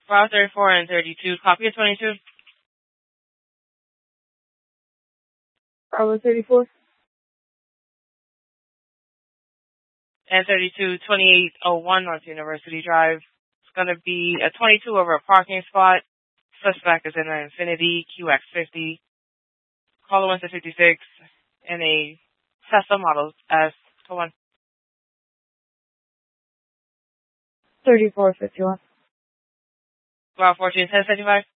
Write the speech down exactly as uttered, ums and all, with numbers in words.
Bravo thirty-four and thirty-two. Copy at twenty-two. Bravo thirty-four. And thirty-two, twenty-eight oh one North University Drive. It's going to be a twenty-two over a parking spot. Suspect is in an Infiniti Q X fifty. Caller one to fifty-six. And a Tesla Model S. Go on. thirty-four fifty-one. Bravo fourteen, ten seventy-five.